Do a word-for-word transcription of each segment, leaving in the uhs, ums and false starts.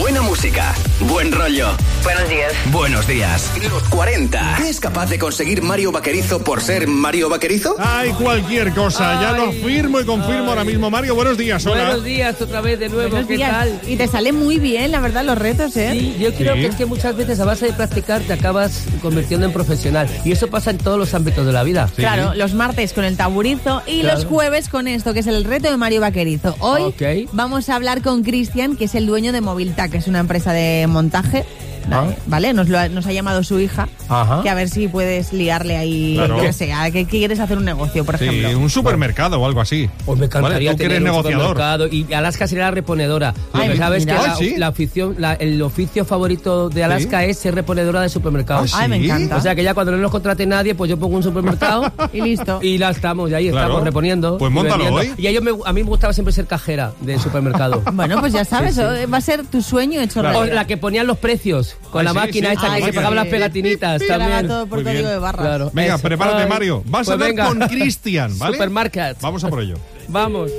Buena música, buen rollo. Buenos días. Buenos días. Los cuarenta. ¿Qué es capaz de conseguir Mario Vaquerizo por ser Mario Vaquerizo? Ay, cualquier cosa. Ay. Ya lo afirmo y confirmo Ay. ahora mismo. Mario, buenos días. Hola. Buenos días otra vez de nuevo. Buenos ¿Qué días. tal? Y te sale muy bien, la verdad, los retos, ¿eh? Sí, yo creo Sí. que es que muchas veces a base de practicar te acabas convirtiendo en profesional. Y eso pasa en todos los ámbitos de la vida. Sí. Claro, los martes con el taburizo y Claro. los jueves con esto, que es el reto de Mario Vaquerizo. Hoy Ok. vamos a hablar con Cristian, que es el dueño de Moviltac, que es una empresa de montaje. Ah. ¿Vale? Nos, lo ha, nos ha llamado su hija, Ajá. que a ver si puedes liarle ahí, Claro. yo qué sé, a que quieres hacer un negocio, por Sí, ejemplo. un supermercado o algo así. Pues me encantaría Vale, tú que tener eres un negociador. supermercado. Y Alaska sería la reponedora. Ay, Porque sabes mira. que la, Ay, ¿sí? la afición, la- el oficio favorito de Alaska ¿Sí? es ser reponedora de supermercados. Ah, Ay, me ¿sí? encanta. O sea que ya cuando no nos contrate nadie, pues yo pongo un supermercado Y listo. y la estamos, y ahí Claro. estamos reponiendo. Pues y móntalo vendiendo. hoy. Y a, ellos me- a mí me gustaba siempre ser cajera de supermercado. Bueno, pues ya sabes, Sí, sí. eso va a ser tu sueño hecho Claro. O realidad. la que ponían los precios con Ay, la sí, máquina sí, esta con que la se pagaban máquina. las pegatinas Se haga también. todo por Muy bien. código de barras. Claro. Venga, Eso. prepárate, Ay. Mario. Vas Pues a hablar venga. con Cristian, ¿vale? Supermarket. Vamos a por ello. Vamos.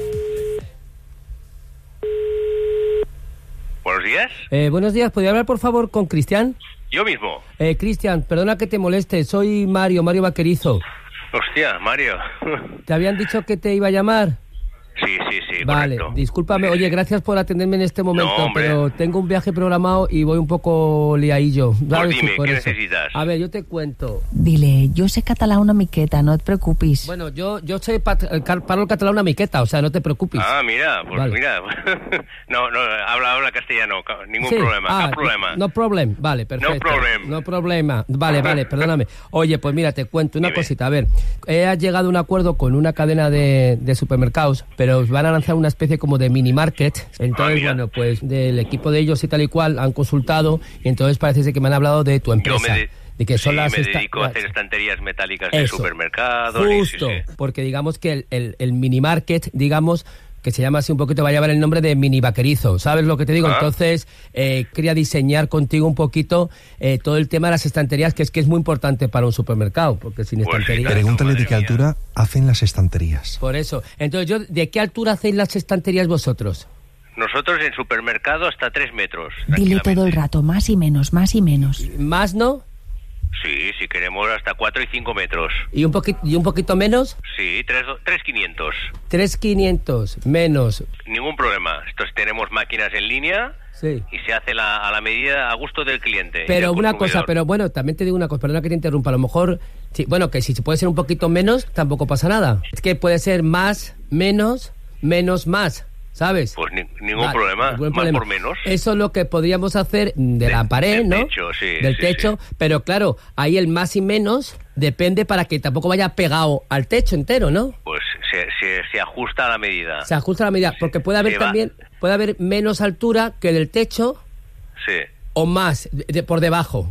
Buenos días, Eh, buenos días, ¿podría hablar por favor con Cristian? yo mismo. Eh, Cristian, perdona que te moleste, soy Mario, Mario Vaquerizo. Hostia, Mario. ¿Te habían dicho que te iba a llamar? Sí, sí, sí, Vale, correcto. discúlpame, oye, gracias por atenderme en este momento, No, hombre. pero tengo un viaje programado y voy un poco liadillo. ¿sabes? dime, Por ¿qué eso. necesitas? A ver, yo te cuento. Dile, yo sé catalán una miqueta, no te preocupes. Bueno, yo yo sé pat- eh, car- parlo el catalán una miqueta, o sea, no te preocupes. Ah, mira, pues Vale. mira. no, no, habla, habla castellano, ca- ningún Sí. problema, Ah, no problema. No problem, vale, perfecto. problem. No problema. Vale, vale, perdóname. Oye, pues mira, te cuento una Dime. cosita. A ver, he llegado a un acuerdo con una cadena de, de supermercados, pero van a lanzar una especie como de mini market. Entonces, Ah, mira. bueno, pues del equipo de ellos y tal y cual han consultado y entonces parece ser que me han hablado de tu Yo empresa. me, de- de que son sí, las me esta- dedico a hacer las- estanterías metálicas de Eso. supermercados. y- sí, Justo, sí. porque digamos que el, el, el mini market, digamos, que se llama así un poquito, va a llevar el nombre de mini vaquerizo, ¿sabes lo que te digo? Ah. Entonces, eh, quería diseñar contigo un poquito eh, todo el tema de las estanterías, que es que es muy importante para un supermercado, porque sin Pues sí, estanterías... claro. Pregúntale Madre de qué mía. altura hacen las estanterías. Por eso. Entonces, yo, ¿de qué altura hacéis las estanterías vosotros? Nosotros en supermercado hasta tres metros. Dile todo el tranquilamente. rato, más y menos, más y menos. ¿Más, no? Sí, si queremos hasta cuatro y cinco metros. ¿Y un, poquito, y un poquito menos? Sí, tres, tres quinientos. tres quinientos menos. Ningún problema. Entonces tenemos máquinas en línea Sí. y se hace la, a la medida, a gusto del cliente. y Pero del una cosa, consumidor. pero bueno, también te digo una cosa, perdona que te interrumpa, a lo mejor, sí, bueno, que si se puede ser un poquito menos, tampoco pasa nada. Es que puede ser más, menos, menos, más, ¿sabes? Pues ni- ningún Vale, problema, ningún más problema. por menos. Eso es lo que podríamos hacer de, De- la pared, del ¿no? techo, sí, Del sí, techo, sí. pero claro, ahí el más y menos depende para que tampoco vaya pegado al techo entero, ¿no? Pues se, se, se ajusta a la medida. Se ajusta a la medida, porque puede haber se va. también, puede haber menos altura que del techo Sí. o más de- de- por debajo.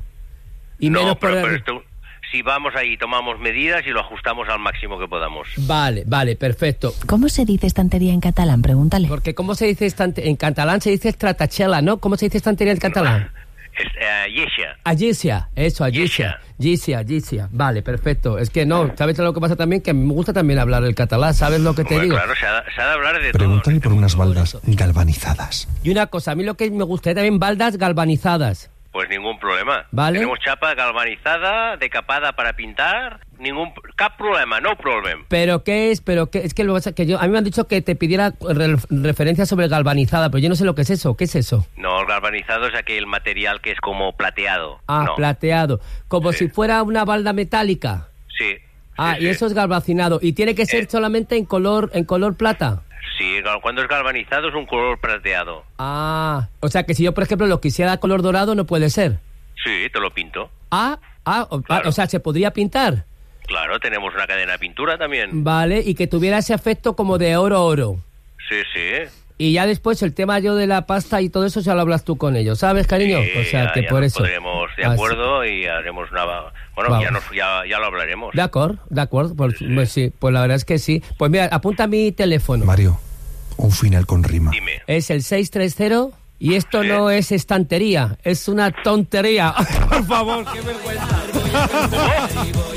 Y no, menos pero, por pero esto, si vamos ahí, tomamos medidas y lo ajustamos al máximo que podamos. Vale, vale, perfecto. ¿Cómo se dice estantería en catalán? Pregúntale. Porque ¿cómo se dice estante en catalán? Se dice tratachela, ¿no? ¿Cómo se dice estantería en catalán? Es, eh, yesha. Agisia, eso, agisia. Agisia, agisia. Vale, perfecto. Es que no, ¿sabes lo que pasa también? Que me gusta también hablar el catalán, ¿sabes lo que te Hombre, digo? claro, se ha, se ha de hablar de Pregúntale todo. por unas baldas galvanizadas. Y una cosa, a mí lo que me gustaría también baldas galvanizadas. Pues ningún problema. Vale. Tenemos chapa galvanizada, decapada para pintar, ningún cap problema, no problem. ¿Pero qué es? ¿Pero qué? Es que, lo, que pasa es que yo, a mí me han dicho que te pidiera re- referencias sobre galvanizada, pero yo no sé lo que es eso. ¿Qué es eso? No, el galvanizado es aquel material que es como plateado. Ah, no. plateado. Como Sí. si fuera una balda metálica. Sí. Ah, sí, y sí. eso es galvanizado. ¿Y tiene que ser Eh. solamente en color, en color plata? Sí, gal- cuando es galvanizado es un color plateado. Ah, o sea que si yo, por ejemplo, lo quisiera color dorado, no puede ser. Sí, te lo pinto. Ah, ah, o, Claro. ah, o sea, se podría pintar. Claro, tenemos una cadena de pintura también. Vale, y que tuviera ese efecto como de oro oro. Sí, sí. Y ya después el tema yo de la pasta y todo eso ya lo hablas tú con ellos, ¿sabes, cariño? Sí, o sea, ya, que ya por nos eso. pondremos de Así. acuerdo y haremos una... Bueno, Vamos. ya, nos, ya, ya lo hablaremos. De acuerdo, de acuerdo. Pues Sí. pues sí, pues la verdad es que sí. Pues mira, apunta mi teléfono. Mario, un final con rima. Dime. Es el seis tres cero y esto Sí. no es estantería, es una tontería. Por favor, qué vergüenza.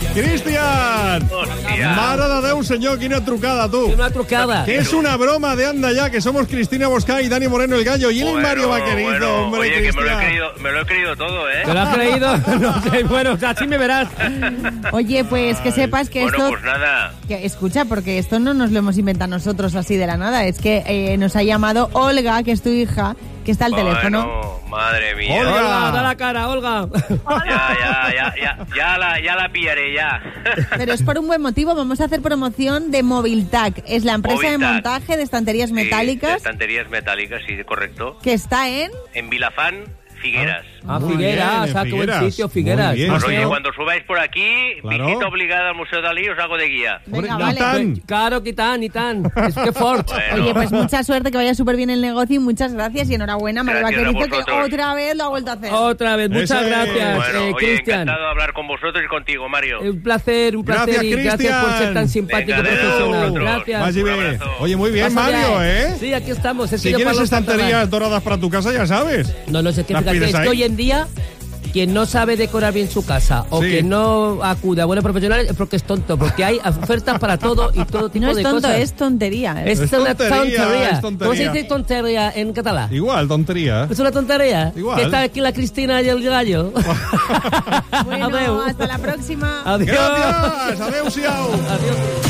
Cristian! Hòstia. Mare de Déu, senyor, quina trucada, tu. Una trucada. Que es una broma de anda ya, que somos Cristina Bosca y Dani Moreno el Gallo. Y él es Bueno, Mario Vaquerizo, bueno, hombre, oye, que me lo, he Cristian. creído, me lo he creído todo, ¿eh? ¿Te lo has creído? No sé, bueno, así me verás. Oye, pues que sepas que Bueno, esto... pues nada. Que, escucha, porque esto no nos lo hemos inventado nosotros así de la nada. Es que eh, nos ha llamado Olga, que es tu hija, que está al teléfono. Bueno, madre mía. Olga. Olga, da la cara, Olga. Ya, ya, ya, ya, ya la, ya la pillaré, ya. Pero es por un buen motivo. Vamos a hacer promoción de Moviltac. Es la empresa de Moviltac. montaje de estanterías Sí, de metálicas estanterías metálicas, sí, correcto. que está en... En Vilafán, Figueras. Ah, Muy Figueras, bien, ah, qué buen Figueras. sitio, Figueras. Muy bien. Pues Eso oye, no. cuando subáis por aquí, Claro. visita obligada al Museo Dalí, os hago de guía. Venga, Hombre, vale. Natán. Pues, claro, que tan, y tan. Es que fort. Bueno. Oye, pues mucha suerte, que vaya súper bien el negocio y muchas gracias y enhorabuena, Mario Gracias a Vaquerizo, que vosotros. otra vez lo ha vuelto a hacer. Otra vez, muchas Ese- gracias, Bueno, eh, oye, Cristian. encantado de hablar con vosotros y contigo, Mario. Un placer, un placer Gracias, y gracias por ser Cristian. tan simpático y Venga, adeu, profesional. vosotros. Gracias. Vaya Un bien. abrazo. Oye, muy bien, Pasa Mario, bien. ¿eh? Sí, aquí estamos. He Si sido quieres Pablo estanterías Santana. doradas para tu casa, ya sabes. No, no sé qué, Las fíjate, pides es ahí. que hoy en día quien no sabe decorar bien su casa o Sí. que no acude a buenos profesionales es porque es tonto, porque hay ofertas para todo y todo tipo No es de tonto, cosas. es tontería. ¿eh? Es, Es una tontería, tontería. es ¿Cómo se tontería. dice tontería en catalán? Igual, tontería. Es una tontería. Igual. Que está aquí la Cristina y el gallo. Bueno, Adeu. hasta la próxima. Adiós. Gracias, adeu-siau. Adiós.